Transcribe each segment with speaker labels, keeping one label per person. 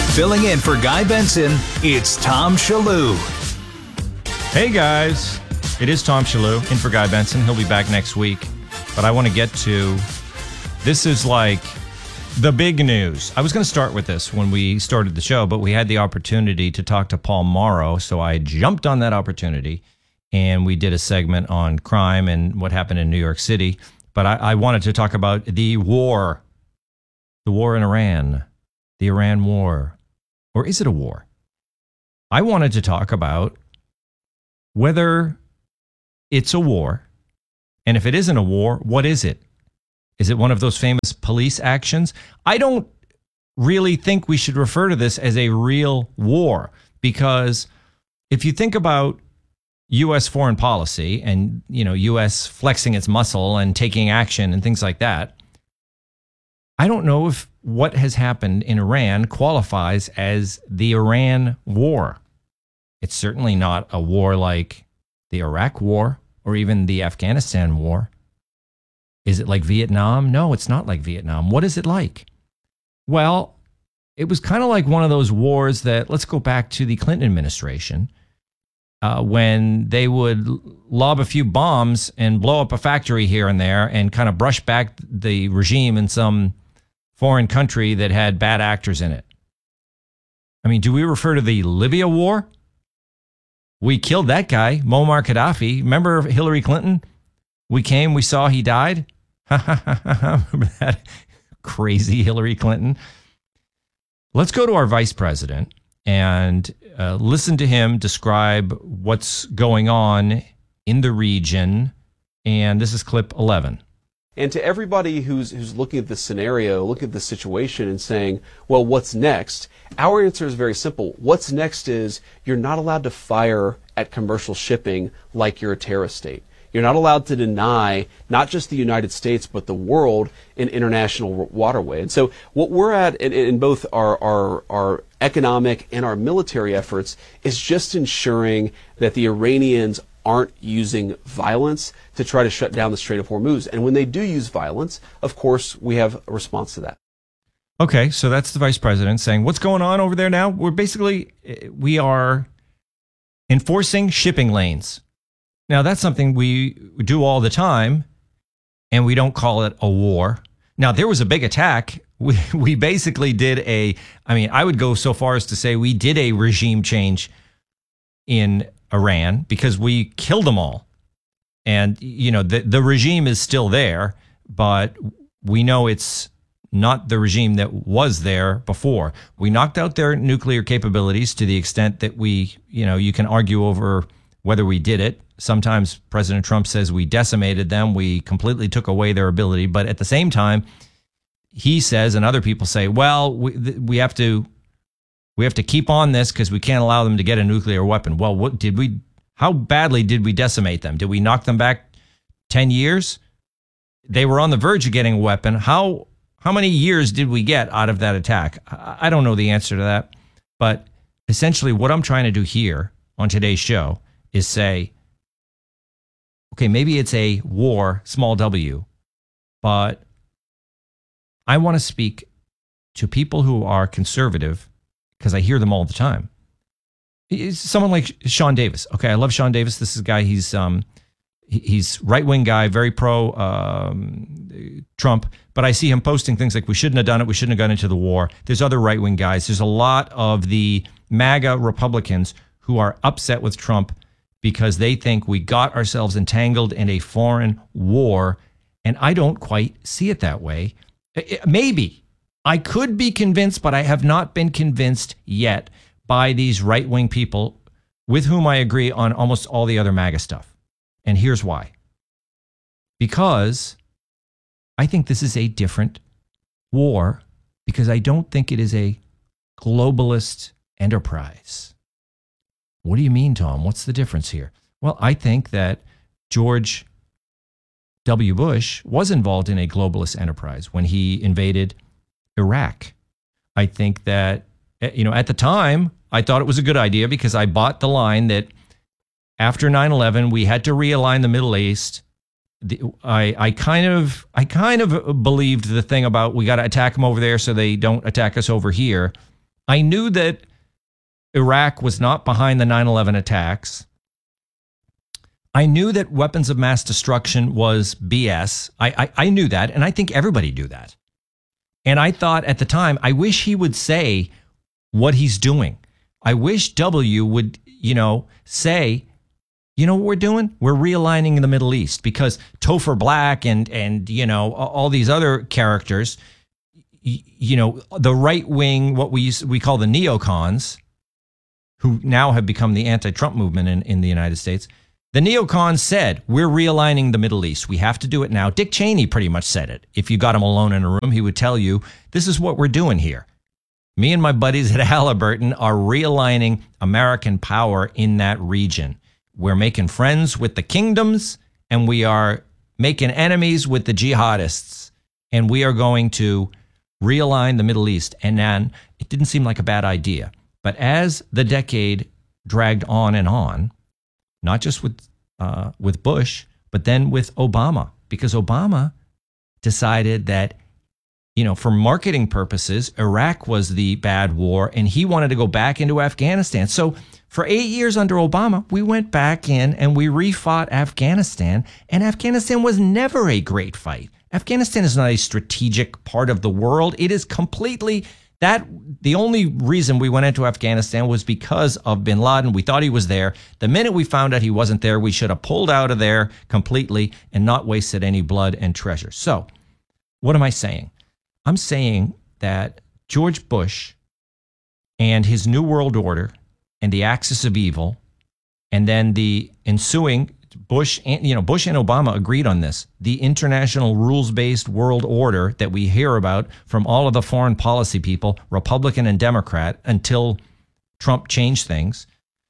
Speaker 1: Filling in for Guy Benson, it's Tom Shallou.
Speaker 2: Hey guys, it is Tom Shallou in for Guy Benson. He'll be back next week. But I want to get to, this is like the big news. I was going to start with this when we started the show, but we had the opportunity to talk to Paul Mauro, so I jumped on that opportunity, and we did a segment on crime and what happened in New York City. But I wanted to talk about the war in Iran, the Iran war. Or is it a war? I wanted to talk about whether it's a war, and if it isn't a war, what is it? Is it one of those famous police actions? I don't really think we should refer to this as a real war, because if you think about U.S. foreign policy and, U.S. flexing its muscle and taking action and things like that, I don't know if what has happened in Iran qualifies as the Iran war. It's certainly not a war like the Iraq war or even the Afghanistan war. Is it like Vietnam? No, it's not like Vietnam. What is it like? Well, it was kind of like one of those wars that, let's go back to the Clinton administration, when they would lob a few bombs and blow up a factory here and there and kind of brush back the regime in some foreign country that had bad actors in it. I mean, do we refer to the Libya war? We killed that guy, Muammar Gaddafi. Remember Hillary Clinton? We came, we saw, he died. Remember that crazy Hillary Clinton? Let's go to our vice president and listen to him describe what's going on in the region. And this is clip 11.
Speaker 3: And to everybody who's looking at this scenario, looking at this situation and saying, well, what's next? Our answer is very simple. What's next is you're not allowed to fire at commercial shipping like you're a terrorist state. You're not allowed to deny not just the United States, but the world an international waterway. And so what we're at in both our economic and our military efforts is just ensuring that the Iranians aren't using violence to try to shut down the Strait of Hormuz. And when they do use violence, of course, we have a response to that.
Speaker 2: Okay, so that's the vice president saying, what's going on over there now? We are enforcing shipping lanes. Now, that's something we do all the time, and we don't call it a war. Now, there was a big attack. We basically did I would go so far as to say we did a regime change in Iran because we killed them all. And, the regime is still there, but we know it's not the regime that was there before. We knocked out their nuclear capabilities to the extent that you can argue over whether we did it. Sometimes President Trump says we decimated them. We completely took away their ability. But at the same time, he says, and other people say, well, we have to keep on this because we can't allow them to get a nuclear weapon. Well, how badly did we decimate them? Did we knock them back 10 years? They were on the verge of getting a weapon. How many years did we get out of that attack? I don't know the answer to that. But essentially what I'm trying to do here on today's show is say, okay, maybe it's a war, small w, but I want to speak to people who are conservative because I hear them all the time. Someone like Sean Davis. Okay, I love Sean Davis. This is a guy, he's right-wing guy, very pro Trump, but I see him posting things like, we shouldn't have done it, we shouldn't have gone into the war. There's other right-wing guys. There's a lot of the MAGA Republicans who are upset with Trump because they think we got ourselves entangled in a foreign war, and I don't quite see it that way. Maybe. I could be convinced, but I have not been convinced yet by these right-wing people with whom I agree on almost all the other MAGA stuff. And here's why. Because I think this is a different war, because I don't think it is a globalist enterprise. What do you mean, Tom? What's the difference here? Well, I think that George W. Bush was involved in a globalist enterprise when he invaded Iraq. I think that, at the time, I thought it was a good idea because I bought the line that after 9/11, we had to realign the Middle East. I kind of believed the thing about we got to attack them over there so they don't attack us over here I knew that Iraq was not behind the 9/11 attacks. I knew that weapons of mass destruction was BS. I knew that, and I think everybody knew that. And I thought at the time, I wish he would say what he's doing. I wish W would, say, you know what we're doing? We're realigning the Middle East, because Topher Black and all these other characters, the right wing, what we call the neocons, who now have become the anti-Trump movement in the United States. The neocons said, we're realigning the Middle East. We have to do it now. Dick Cheney pretty much said it. If you got him alone in a room, he would tell you, this is what we're doing here. Me and my buddies at Halliburton are realigning American power in that region. We're making friends with the kingdoms, and we are making enemies with the jihadists. And we are going to realign the Middle East. And then it didn't seem like a bad idea. But as the decade dragged on, not just with Bush, but then with Obama, because Obama decided that, for marketing purposes, Iraq was the bad war, and he wanted to go back into Afghanistan. So for 8 years under Obama, we went back in and we refought Afghanistan, and Afghanistan was never a great fight. Afghanistan is not a strategic part of the world. It is completely the only reason we went into Afghanistan was because of bin Laden. We thought he was there. The minute we found out he wasn't there, we should have pulled out of there completely and not wasted any blood and treasure. So what am I saying? I'm saying that George Bush and his New World Order and the axis of evil, and then the ensuing Bush and Obama agreed on this. The international rules-based world order that we hear about from all of the foreign policy people, Republican and Democrat, until Trump changed things,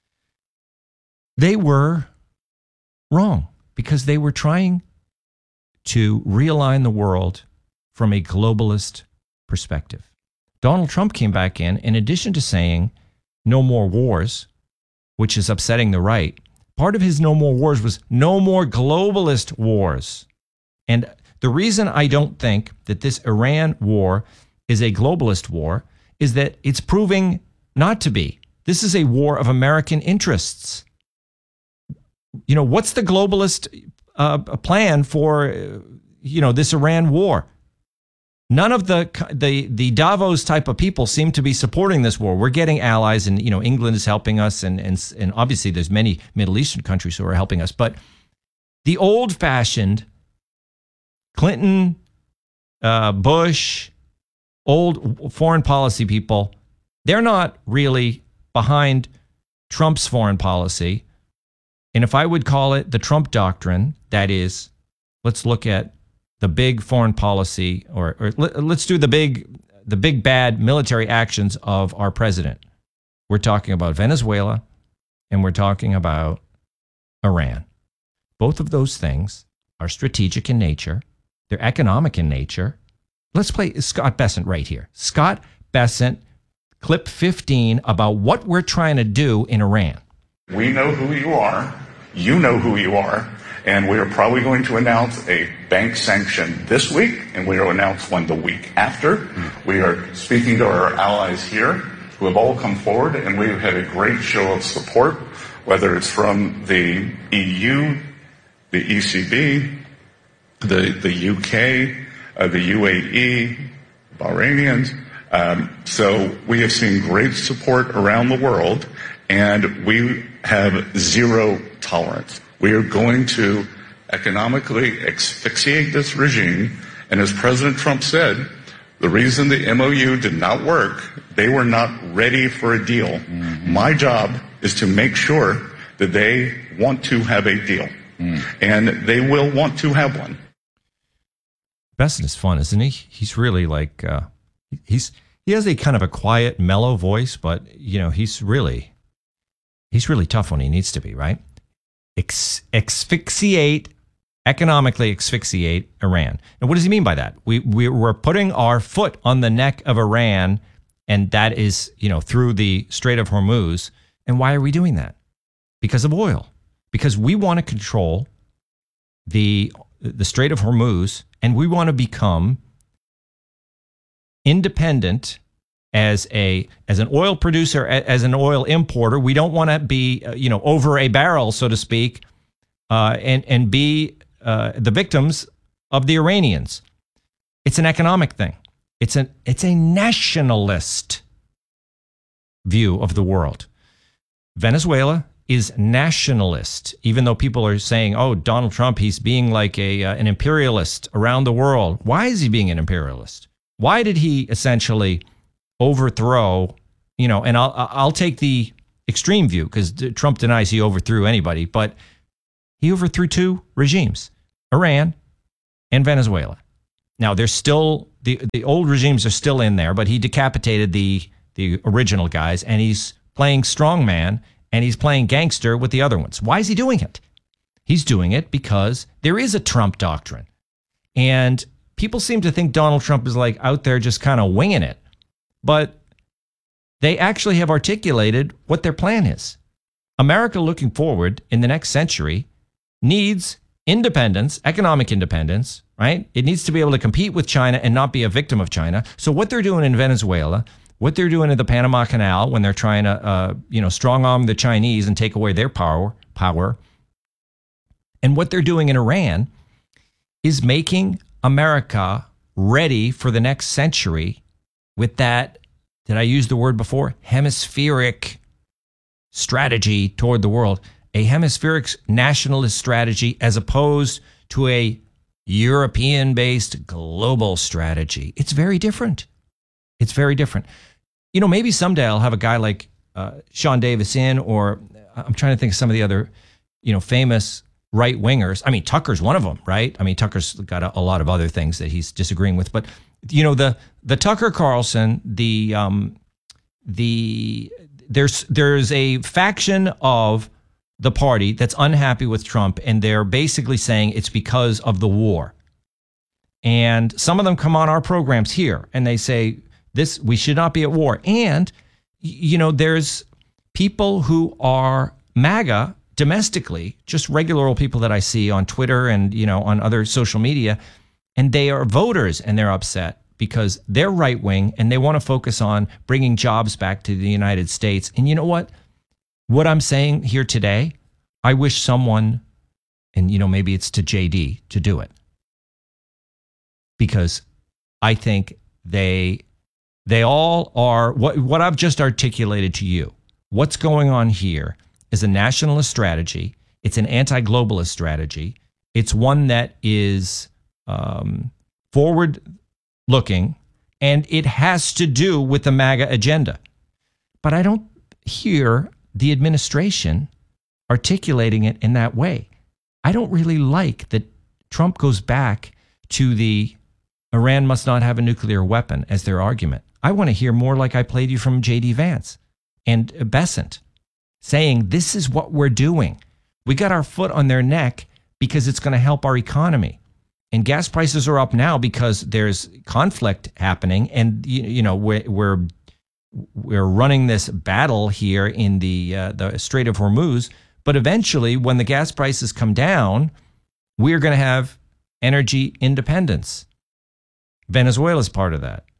Speaker 2: they were wrong because they were trying to realign the world from a globalist perspective. Donald Trump came back in addition to saying no more wars, which is upsetting the right. Part of his no more wars was no more globalist wars. And the reason I don't think that this Iran war is a globalist war is that it's proving not to be. This is a war of American interests. What's the globalist plan for, this Iran war? None of the Davos type of people seem to be supporting this war. We're getting allies, and England is helping us, and obviously there's many Middle Eastern countries who are helping us. But the old-fashioned Clinton, Bush, old foreign policy people, they're not really behind Trump's foreign policy. And if I would call it the Trump doctrine, that is, let's look at the big foreign policy, or let's do the big bad military actions of our president. We're talking about Venezuela, and we're talking about Iran. Both of those things are strategic in nature. They're economic in nature. Let's play Scott Bessent right here. Scott Bessent, clip 15, about what we're trying to do in Iran.
Speaker 4: We know who you are. You know who you are. And we are probably going to announce a bank sanction this week, and we will announce one the week after. We are speaking to our allies here who have all come forward, and we have had a great show of support, whether it's from the EU, the ECB, the UK, the UAE, Bahrainians. So we have seen great support around the world, and we have zero tolerance. We are going to economically asphyxiate this regime. And as President Trump said, the reason the MOU did not work, they were not ready for a deal. Mm-hmm. My job is to make sure that they want to have a deal. And they will want to have one.
Speaker 2: Bessent is fun, isn't he? He's really like, he has a kind of a quiet, mellow voice, but, he's really tough when he needs to be, right? Economically asphyxiate Iran. Now, what does he mean by that? We're putting our foot on the neck of Iran, and that is, through the Strait of Hormuz. And why are we doing that? Because of oil. Because we want to control the Strait of Hormuz, and we want to become independent as an oil producer, as an oil importer. We don't want to be over a barrel, so to speak, and be the victims of the Iranians. It's an economic thing. It's a nationalist view of the world. Venezuela is nationalist, even though people are saying, "Oh, Donald Trump, he's being like an imperialist around the world." Why is he being an imperialist? Why did he essentially overthrow? And I'll take the extreme view because Trump denies he overthrew anybody, but he overthrew two regimes, Iran and Venezuela. Now, there's still the old regimes are still in there, but he decapitated the original guys, and he's playing strongman, and he's playing gangster with the other ones. Why is he doing it? He's doing it because there is a Trump doctrine. And people seem to think Donald Trump is like out there just kind of winging it. But they actually have articulated what their plan is. America looking forward in the next century needs independence, economic independence, right? It needs to be able to compete with China and not be a victim of China. So what they're doing in Venezuela, what they're doing in the Panama Canal when they're trying to, strong arm the Chinese and take away their power, and what they're doing in Iran is making America ready for the next century with that, did I use the word before? Hemispheric strategy toward the world, a hemispheric nationalist strategy as opposed to a European-based global strategy. It's very different. It's very different. Maybe someday I'll have a guy like Sean Davis in, or I'm trying to think of some of the other, famous right-wingers. I mean, Tucker's one of them, right? I mean, Tucker's got a lot of other things that he's disagreeing with. But, the Tucker Carlson, there's a faction of the party that's unhappy with Trump, and they're basically saying it's because of the war. And some of them come on our programs here, and they say, we should not be at war. And, there's people who are MAGA domestically, just regular old people that I see on Twitter and, on other social media, and they are voters and they're upset because they're right wing and they want to focus on bringing jobs back to the United States. And you know what? What I'm saying here today, I wish someone, and maybe it's to JD to do it, because I think they all are what I've just articulated to you. What's going on here is a nationalist strategy. It's an anti-globalist strategy. It's one that is forward-looking, and it has to do with the MAGA agenda. But I don't hear the administration articulating it in that way. I don't really like that Trump goes back to the Iran must not have a nuclear weapon as their argument. I want to hear more like I played you from J.D. Vance and Bessent saying this is what we're doing. We got our foot on their neck because it's going to help our economy. And gas prices are up now because there's conflict happening, and we're running this battle here in the Strait of Hormuz. But eventually, when the gas prices come down, we're going to have energy independence. Venezuela's part of that.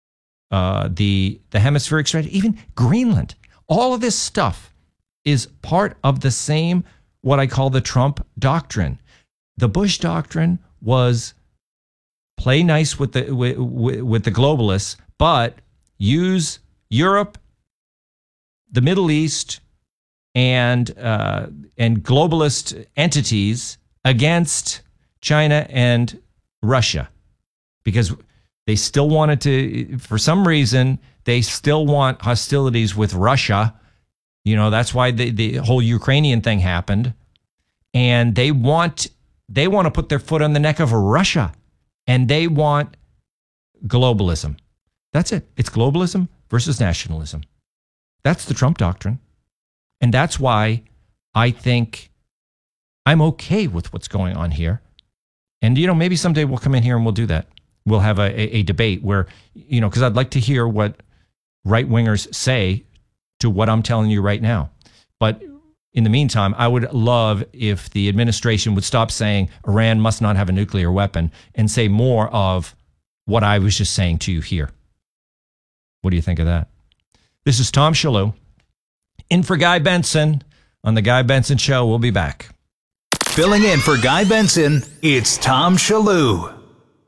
Speaker 2: The hemispheric strategy, even Greenland, all of this stuff is part of the same, what I call the Trump doctrine. The Bush doctrine was play nice with the globalists, but use Europe, the Middle East, and globalist entities against China and Russia, because they still wanted to, for some reason, they still want hostilities with Russia. That's why the whole Ukrainian thing happened. And they want to put their foot on the neck of Russia, and they want globalism. That's it. It's globalism versus nationalism. That's the Trump doctrine. And that's why I think I'm okay with what's going on here. And, maybe someday we'll come in here and we'll do that. We'll have a debate where, because I'd like to hear what right-wingers say to what I'm telling you right now. But in the meantime, I would love if the administration would stop saying Iran must not have a nuclear weapon and say more of what I was just saying to you here. What do you think of that? This is Tom Shalhoub, in for Guy Benson on The Guy Benson Show. We'll be back.
Speaker 1: Filling in for Guy Benson, it's Tom Shalhoub.